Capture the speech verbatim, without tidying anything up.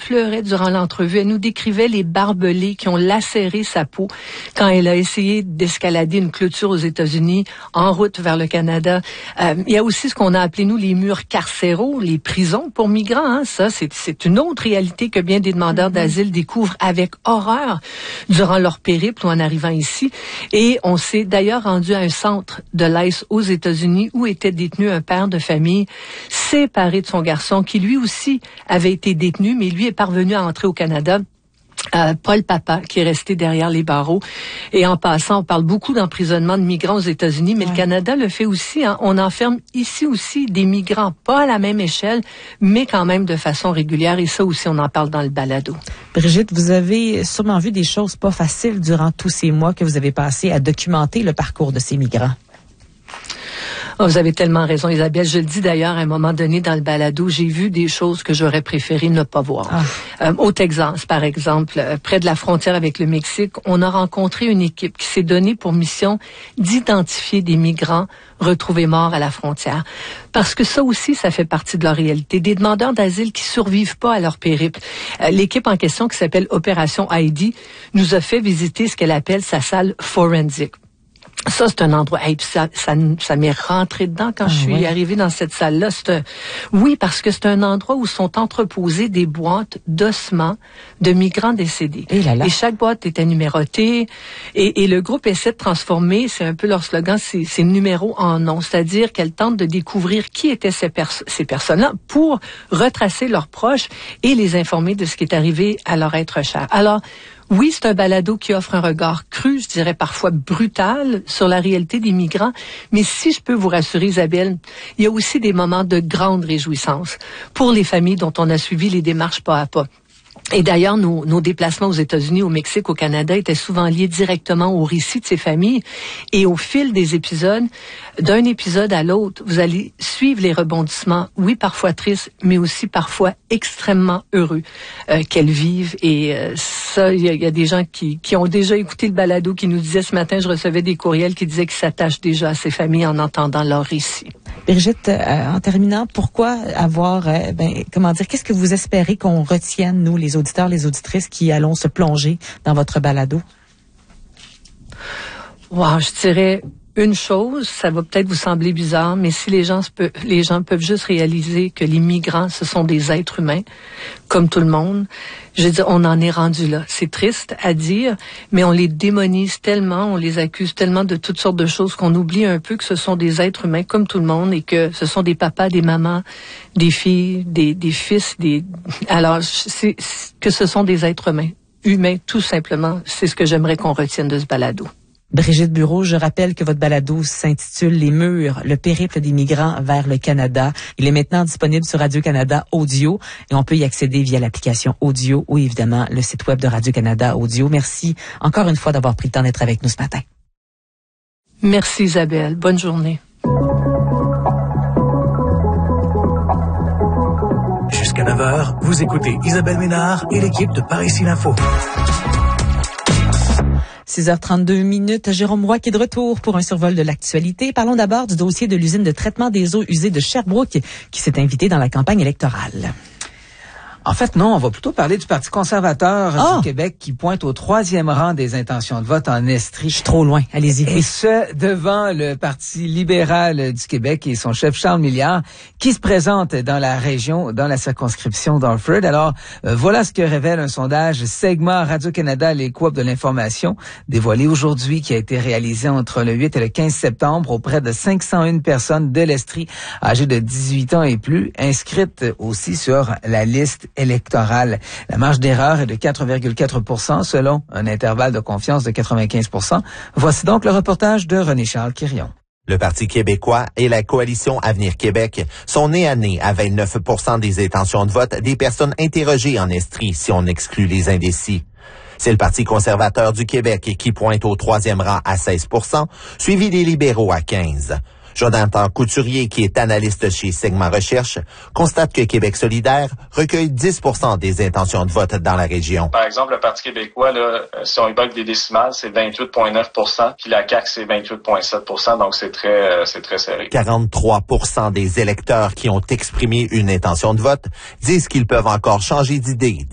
pleurait durant l'entrevue. Elle nous décrivait les barbelés qui ont lacéré sa peau quand elle a essayé d'escalader une clôture aux États-Unis en route vers le Canada. Euh, il y a aussi ce qu'on a appelé, nous, les murs carcéraux, les prisons pour migrants. Hein. Ça, c'est, c'est une autre réalité que bien des demandeurs mm-hmm. d'asile découvrent avec horreur durant leur périple ou en arrivant ici. Et on s'est d'ailleurs rendu à un centre de l'ICE aux États-Unis où était détenu un père de famille séparé de son garçon qui lui aussi avait été détenu, mais lui est parvenu à entrer au Canada. Euh, Paul Papa, qui est resté derrière les barreaux. Et en passant, on parle beaucoup d'emprisonnement de migrants aux États-Unis, mais ouais. le Canada le fait aussi. Hein. On enferme ici aussi des migrants, pas à la même échelle, mais quand même de façon régulière. Et ça aussi, on en parle dans le balado. Brigitte, vous avez sûrement vu des choses pas faciles durant tous ces mois que vous avez passés à documenter le parcours de ces migrants. Oh, vous avez tellement raison, Isabelle. Je le dis d'ailleurs à un moment donné dans le balado, j'ai vu des choses que j'aurais préféré ne pas voir. Ah. Euh, au Texas, par exemple, euh, près de la frontière avec le Mexique, on a rencontré une équipe qui s'est donnée pour mission d'identifier des migrants retrouvés morts à la frontière. Parce que ça aussi, ça fait partie de leur réalité. Des demandeurs d'asile qui survivent pas à leur périple. Euh, l'équipe en question, qui s'appelle Opération Heidi, nous a fait visiter ce qu'elle appelle sa salle forensique. Ça, c'est un endroit, hey, ça, ça, ça m'est rentré dedans quand ah, je suis ouais. arrivée dans cette salle-là. C'est un, oui, parce que c'est un endroit où sont entreposées des boîtes d'ossements de migrants décédés. Et, là là. et chaque boîte était numérotée. Et, et le groupe essaie de transformer, c'est un peu leur slogan, c'est, c'est numéros en nom. C'est-à-dire qu'elle tente de découvrir qui étaient ces, pers- ces personnes-là pour retracer leurs proches et les informer de ce qui est arrivé à leur être cher. Alors, oui, c'est un balado qui offre un regard cru, je dirais parfois brutal, sur la réalité des migrants. Mais si je peux vous rassurer, Isabelle, il y a aussi des moments de grande réjouissance pour les familles dont on a suivi les démarches pas à pas. Et d'ailleurs, nos, nos déplacements aux États-Unis, au Mexique, au Canada étaient souvent liés directement au récit de ces familles. Et au fil des épisodes, d'un épisode à l'autre, vous allez suivre les rebondissements, oui, parfois tristes, mais aussi parfois extrêmement heureux euh, qu'elles vivent. Et euh, ça, il y, y a des gens qui, qui ont déjà écouté le balado, qui nous disaient ce matin, je recevais des courriels qui disaient qu'ils s'attachent déjà à ces familles en entendant leur récit. Brigitte, euh, en terminant, pourquoi avoir, euh, ben, comment dire, qu'est-ce que vous espérez qu'on retienne, nous, les auditeurs, les auditrices qui allons se plonger dans votre balado? Wow, je dirais une chose, ça va peut-être vous sembler bizarre, mais si les gens, peut, les gens peuvent juste réaliser que les migrants, ce sont des êtres humains, comme tout le monde, je veux dire, on en est rendu là. C'est triste à dire, mais on les démonise tellement, on les accuse tellement de toutes sortes de choses qu'on oublie un peu que ce sont des êtres humains comme tout le monde et que ce sont des papas, des mamans, des filles, des, des fils, des... Alors, c'est, c'est que ce sont des êtres humains. Humains, tout simplement. C'est ce que j'aimerais qu'on retienne de ce balado. Brigitte Bureau, je rappelle que votre balado s'intitule Les Murs, le périple des migrants vers le Canada. Il est maintenant disponible sur Radio-Canada Audio et on peut y accéder via l'application Audio ou évidemment le site web de Radio-Canada Audio. Merci encore une fois d'avoir pris le temps d'être avec nous ce matin. Merci Isabelle. Bonne journée. Jusqu'à neuf heures, vous écoutez Isabelle Ménard et l'équipe de Par ici l'info. six heures trente-deux minutes, Jérôme Roy qui est de retour pour un survol de l'actualité. Parlons d'abord du dossier de l'usine de traitement des eaux usées de Sherbrooke qui s'est invitée dans la campagne électorale. En fait, non, on va plutôt parler du Parti conservateur oh! du Québec qui pointe au troisième rang des intentions de vote en Estrie. Je suis trop loin, allez-y. Et ce, devant le Parti libéral du Québec et son chef Charles Milliard, qui se présente dans la région, dans la circonscription d'Alfred. Alors, euh, voilà ce que révèle un sondage segment Radio-Canada, les Coop de l'information, dévoilé aujourd'hui, qui a été réalisé entre le huit et le quinze septembre auprès de cinq cent un personnes de l'Estrie âgées de dix-huit ans et plus, inscrites aussi sur la liste électorale. La marge d'erreur est de quatre virgule quatre pour cent selon un intervalle de confiance de quatre-vingt-quinze pour cent. Voici donc le reportage de René-Charles Quirion. Le Parti québécois et la coalition Avenir Québec sont nez à nez à vingt-neuf pour cent des intentions de vote des personnes interrogées en Estrie si on exclut les indécis. C'est le Parti conservateur du Québec qui pointe au troisième rang à seize pour cent, suivi des libéraux à quinze pour cent. Jonathan Couturier, qui est analyste chez Segment Recherche, constate que Québec solidaire recueille dix pour cent des intentions de vote dans la région. Par exemple, le Parti québécois, là, si on évoque des décimales, c'est vingt-huit virgule neuf pour cent, puis la C A Q, c'est vingt-huit virgule sept pour cent, donc c'est très, euh, c'est très serré. quarante-trois pour cent des électeurs qui ont exprimé une intention de vote disent qu'ils peuvent encore changer d'idée